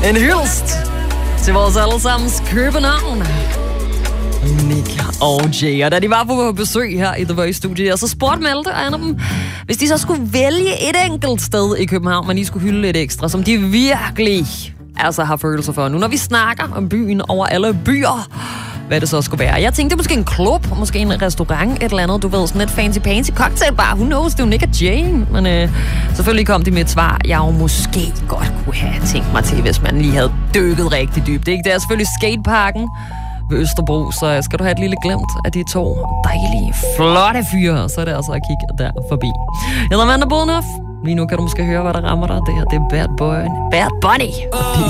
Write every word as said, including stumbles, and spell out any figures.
En hyldest til vores allesammens København. Nick og Jay. Og da de var på besøg her i The Voice-studiet, og så spurgte Malte og en af dem, hvis de så skulle vælge et enkelt sted i København, man lige skulle hylde lidt ekstra, som de virkelig altså har følelser for. Nu når vi snakker om byen over alle byer, hvad det så skulle være. Jeg tænkte måske en klub, måske en restaurant, et eller andet, du ved, sådan et fancy-pansy cocktailbar. Who knows, det er jo Nick og Jay. Men øh, selvfølgelig kom de med et svar, jeg jo måske godt kunne have tænkt mig til, hvis man lige havde dykket rigtig dybt. Ikke? Det er selvfølgelig skateparken ved Østerbro, så skal du have et lille glemt af de to dejlige, flotte fyre, så er det altså at kigge der forbi. Jeg hedder Amanda Bodenhoff. Lige nu kan du måske høre, hvad der rammer dig. Det her, det er Bad Boy. Bad Bunny.